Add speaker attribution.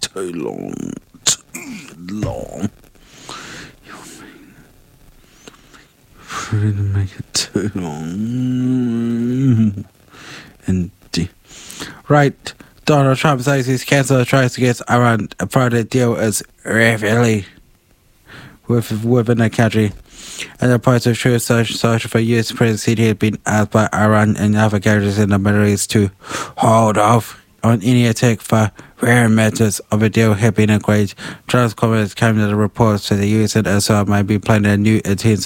Speaker 1: too long. Too long. Didn't make it too long. Indeed. Right. Donald Trump says his council tries to get Iran a private deal as rapidly within the country. And the parts of true social for US presidency had been asked by Iran and other countries in the Middle East to hold off on any attack for rare matters of a deal had been agreed. Trump's comments came to the reports that the US and Israel might be planning a new intense